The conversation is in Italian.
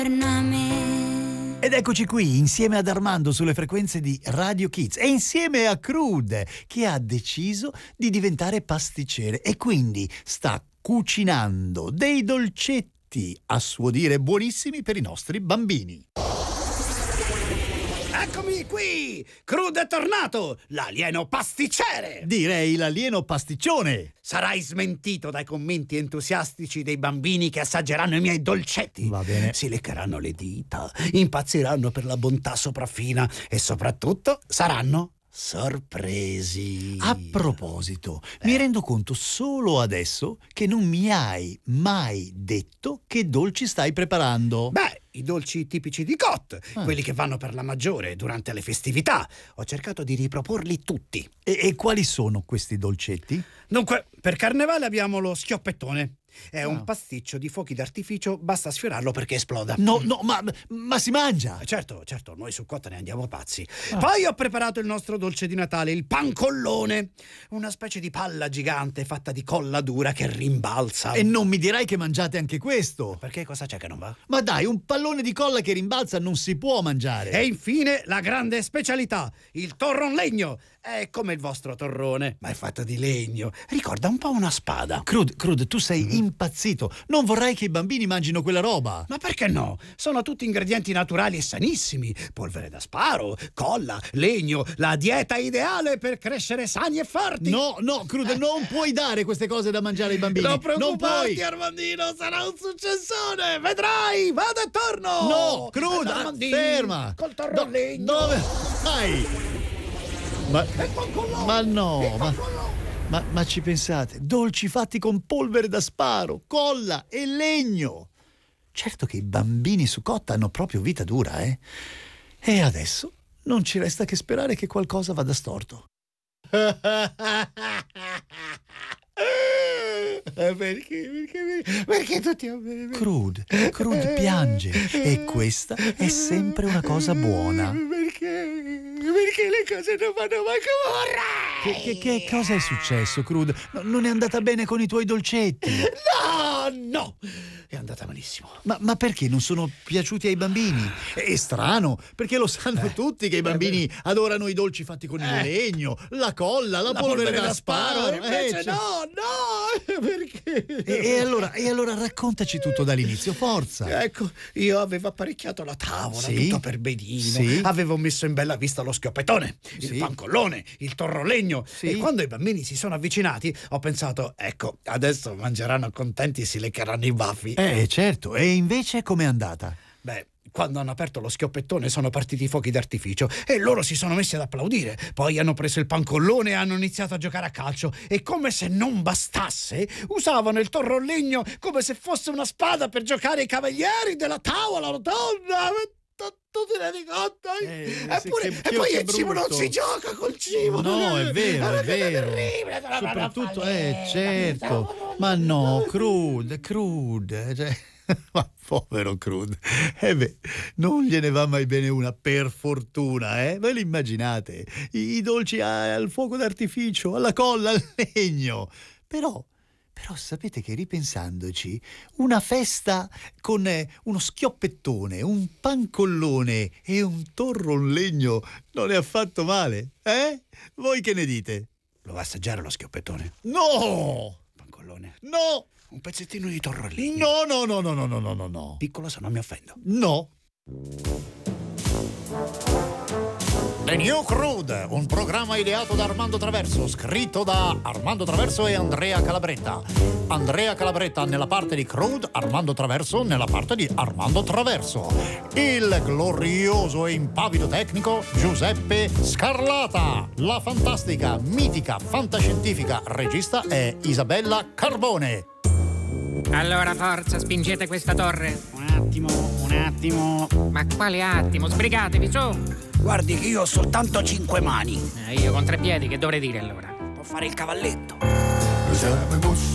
Ed eccoci qui insieme ad Armando sulle frequenze di Radio Kids e insieme a Crude, che ha deciso di diventare pasticcere e quindi sta cucinando dei dolcetti, a suo dire buonissimi, per i nostri bambini. Eccomi qui! Crude è tornato! L'alieno pasticcere! Direi l'alieno pasticcione! Sarai smentito dai commenti entusiastici dei bambini che assaggeranno i miei dolcetti. Va bene. Si leccheranno le dita, impazziranno per la bontà sopraffina e soprattutto saranno sorpresi. A proposito, mi rendo conto solo adesso che non mi hai mai detto che dolci stai preparando. Beh, i dolci tipici di Cot, quelli che vanno per la maggiore durante le festività. Ho cercato di riproporli tutti. E quali sono questi dolcetti? Dunque, per Carnevale abbiamo lo schioppettone. È un pasticcio di fuochi d'artificio, basta sfiorarlo perché esploda. No, ma si mangia! Certo, noi su Cotta ne andiamo pazzi. Poi ho preparato il nostro dolce di Natale, il pancollone. Una specie di palla gigante fatta di colla dura che rimbalza. E non mi dirai che mangiate anche questo? Perché cosa c'è che non va? Ma dai, un pallone di colla che rimbalza non si può mangiare. E infine la grande specialità, il torron legno. È come il vostro torrone, ma è fatto di legno. Ricorda un po' una spada. Crude, tu sei impazzito. Non vorrai che i bambini mangino quella roba. Ma perché no? Sono tutti ingredienti naturali e sanissimi. Polvere da sparo, colla, legno, la dieta ideale per crescere sani e forti. No, Crude, non puoi dare queste cose da mangiare ai bambini. Non preoccuparti, puoi. Armandino, sarà un successone. Vedrai, vado e torno. No, Crude, ferma. Col torro legno. Dove? Dai. Ma no, ma ci pensate? Dolci fatti con polvere da sparo, colla e legno. Certo che i bambini su Cotta hanno proprio vita dura, eh? E adesso non ci resta che sperare che qualcosa vada storto. Perché tutti a me? Crude piange e questa è sempre una cosa buona. Perché le cose non vanno mai come vorrei? Che cosa è successo, Crude? Non è andata bene con i tuoi dolcetti? No! È andata malissimo. Ma perché non sono piaciuti ai bambini? È strano, perché lo sanno tutti che i bambini adorano i dolci fatti con il legno, la colla, la polvere da sparo. Invece no! Perché? E allora raccontaci tutto dall'inizio, forza. Ecco, io avevo apparecchiato la tavola, Sì? tutto per benino. Sì? Avevo messo in bella vista lo schioppetone, il pancollone, il torrolegno. Sì? E quando i bambini si sono avvicinati, ho pensato, ecco, adesso mangeranno contenti e si leccheranno i baffi. Certo. E invece com'è andata? Beh, quando hanno aperto lo schioppettone sono partiti i fuochi d'artificio e loro si sono messi ad applaudire. Poi hanno preso il pancollone e hanno iniziato a giocare a calcio. E come se non bastasse, usavano il torrolegno come se fosse una spada per giocare ai cavalieri della tavola rotonda. Tu ti rendi conto? E poi il cibo non si gioca col cibo. No, è vero. Terribile, Soprattutto, certo. Ma no, Crude. Cioè, ma povero Crude. Non gliene va mai bene una, per fortuna, eh? Ve lo immaginate? I dolci al fuoco d'artificio, alla colla, al legno. Però sapete che, ripensandoci, una festa con uno schioppettone, un pancollone e un torron legno non è affatto male, eh? Voi che ne dite? Lo va a assaggiare lo schioppettone? No! Pancollone? No! Un pezzettino di torrolegno? No. Piccolo, se non mi offendo. No. The New Crude, un programma ideato da Armando Traverso, scritto da Armando Traverso e Andrea Calabretta. Andrea Calabretta nella parte di Crude, Armando Traverso nella parte di Armando Traverso. Il glorioso e impavido tecnico Giuseppe Scarlata. La fantastica, mitica, fantascientifica regista è Isabella Carbone. Allora, forza, spingete questa torre. Un attimo. Ma quale attimo? Sbrigatevi, su! Guardi che io ho soltanto 5 mani. Io con 3 piedi, che dovrei dire allora? Può fare il cavalletto. Siamo i